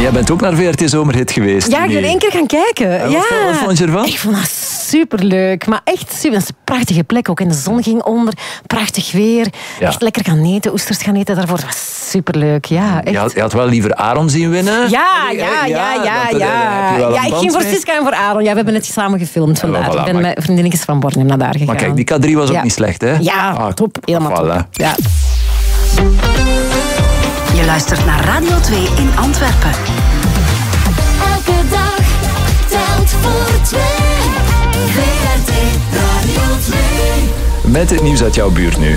jij bent ook naar VRT Zomerhit geweest. Ja, ik ben 1 keer gaan kijken. Wat vond je ervan? Ik vond dat superleuk. Maar echt super. Dat is een prachtige plek ook. En de zon ging onder. Prachtig weer. Ja. Echt lekker gaan eten. Oesters gaan eten daarvoor. Dat was superleuk. Ja, echt. Je had wel liever Aaron zien winnen. Ja. Ik ging voor Siska en voor Aaron. Ja, we hebben het samen gefilmd vandaag. Voilà, ik ben met vriendinnetjes van Bornem naar daar gegaan. Maar kijk, die K3 was ook niet slecht, hè? Ja, top. Helemaal top. Ja. Je luistert naar Radio 2 in Antwerpen. Elke dag telt voor 2. VRT Radio 2. Met het nieuws uit jouw buurt nu.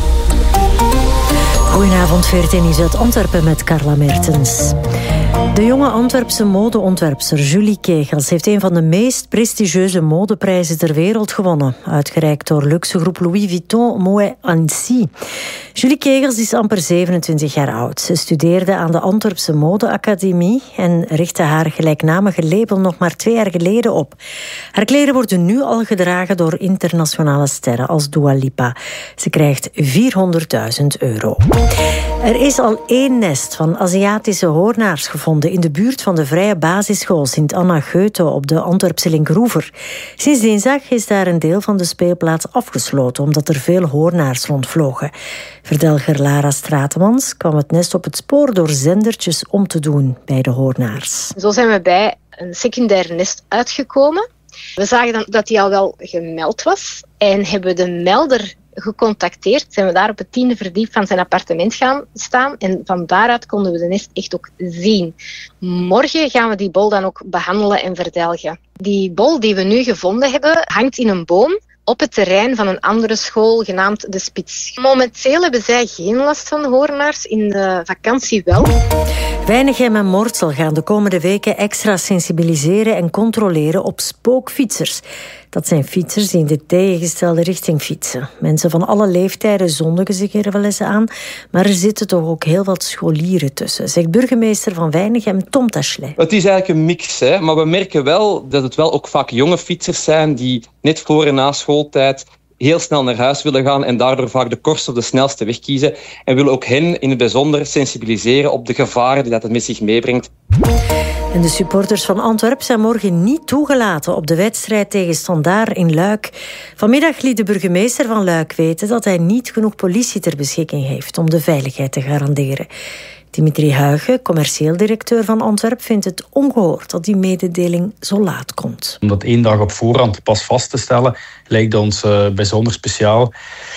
Goedenavond, VRT Nieuws uit Antwerpen met Carla Mertens. De jonge Antwerpse modeontwerpster Julie Kegels heeft een van de meest prestigieuze modeprijzen ter wereld gewonnen. Uitgereikt door luxegroep Louis Vuitton Moet Annecy. Julie Kegels is amper 27 jaar oud. Ze studeerde aan de Antwerpse Modeacademie en richtte haar gelijknamige label nog maar 2 jaar geleden op. Haar kleren worden nu al gedragen door internationale sterren als Dua Lipa. Ze krijgt €400.000. Er is al 1 nest van Aziatische hoornaars gevonden in de buurt van de Vrije Basisschool Sint-Anna Goethe op de Antwerpse Linkroever. Sinds dinsdag is daar een deel van de speelplaats afgesloten omdat er veel hoornaars rondvlogen. Verdelger Lara Stratemans kwam het nest op het spoor door zendertjes om te doen bij de hoornaars. Zo zijn we bij een secundair nest uitgekomen. We zagen dan dat die al wel gemeld was en hebben we de melder gecontacteerd. Zijn we daar op het 10e verdiep van zijn appartement gaan staan en van daaruit konden we de nest echt ook zien. Morgen gaan we die bol dan ook behandelen en verdelgen. Die bol die we nu gevonden hebben hangt in een boom op het terrein van een andere school genaamd De Spits. Momenteel hebben zij geen last van hoornaars, in de vakantie wel. Weinigem en Mortsel gaan de komende weken extra sensibiliseren en controleren op spookfietsers. Dat zijn fietsers die in de tegengestelde richting fietsen. Mensen van alle leeftijden zondigen zich er wel eens aan, maar er zitten toch ook heel wat scholieren tussen, zegt burgemeester van Weinigem Tom Tachelay. Het is eigenlijk een mix, hè? Maar we merken wel dat het wel ook vaak jonge fietsers zijn die net voor en na schooltijd heel snel naar huis willen gaan en daardoor vaak de kortste of de snelste weg kiezen. En willen ook hen in het bijzonder sensibiliseren op de gevaren die dat het met zich meebrengt. En de supporters van Antwerpen zijn morgen niet toegelaten op de wedstrijd tegen Standaard in Luik. Vanmiddag liet de burgemeester van Luik weten dat hij niet genoeg politie ter beschikking heeft om de veiligheid te garanderen. Dimitri Huyghe, commercieel directeur van Antwerpen, vindt het ongehoord dat die mededeling zo laat komt. Om dat 1 dag op voorhand pas vast te stellen, lijkt ons bijzonder speciaal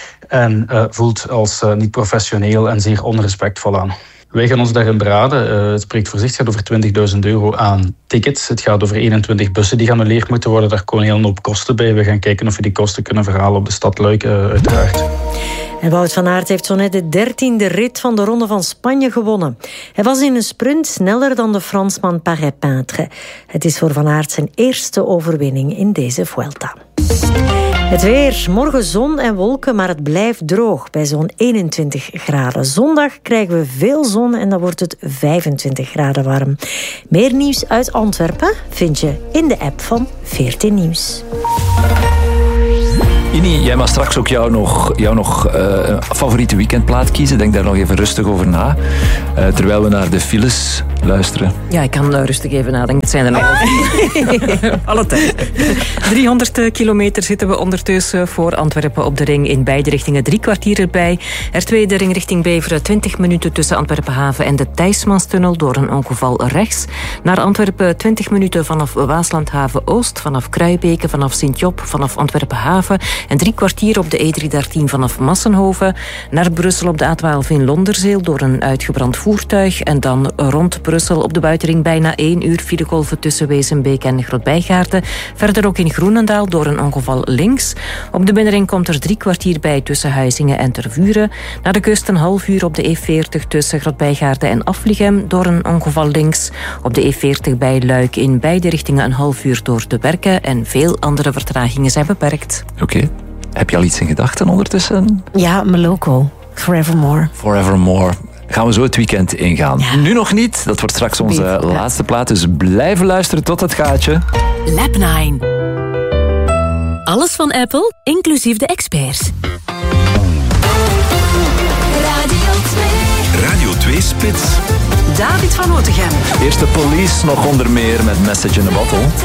en voelt als niet professioneel en zeer onrespectvol aan. Wij gaan ons daarin beraden. Het spreekt voor zich. Het gaat over €20.000 aan tickets. Het gaat over 21 bussen die geannuleerd moeten worden. Daar komen een hele hoop kosten bij. We gaan kijken of we die kosten kunnen verhalen op de stad Luik, uiteraard. En Wout van Aert heeft zo net de 13e rit van de Ronde van Spanje gewonnen. Hij was in een sprint sneller dan de Fransman Paré-Peintre. Het is voor Van Aert zijn eerste overwinning in deze Vuelta. Het weer. Morgen zon en wolken, maar het blijft droog bij zo'n 21 graden. Zondag krijgen we veel zon en dan wordt het 25 graden warm. Meer nieuws uit Antwerpen vind je in de app van VRT Nieuws. Ini, jij mag straks ook jouw nog favoriete weekendplaat kiezen. Denk daar nog even rustig over na. Terwijl we naar de files luisteren. Ja, ik kan rustig even nadenken. Het zijn er nog alle tijd. 300 kilometer zitten we ondertussen voor Antwerpen op de ring. In beide richtingen 3 kwartier erbij. R2 de ring richting Beveren 20 minuten tussen Antwerpenhaven en de Thijsmanstunnel door een ongeval rechts. Naar Antwerpen 20 minuten vanaf Waaslandhaven Oost, vanaf Kruibeke, vanaf Sint-Job, vanaf Antwerpenhaven. En 3 kwartier op de E313 vanaf Massenhoven. Naar Brussel op de A12 in Londerzeel door een uitgebrand voertuig. En dan rond Brussel op de buitenring bijna 1 uur filegolven tussen Wezenbeek en Grootbijgaarden. Verder ook in Groenendaal door een ongeval links. Op de binnenring komt er 3 kwartier bij tussen Huizingen en Tervuren. Naar de kust een half uur op de E40 tussen Grootbijgaarden en Aflichem door een ongeval links. Op de E40 bij Luik in beide richtingen een half uur door de Werken. En veel andere vertragingen zijn beperkt. Oké. Heb je al iets in gedachten ondertussen? Ja, Moloko. Forevermore. Forevermore. Gaan we zo het weekend ingaan. Ja. Nu nog niet. Dat wordt straks onze laatste plaat. Dus blijven luisteren tot het gaatje. Lab 9. Alles van Apple, inclusief de experts. Radio 2. Radio 2 Spits. David van Otegem. Eerste Police nog onder meer met Message in a Bottle.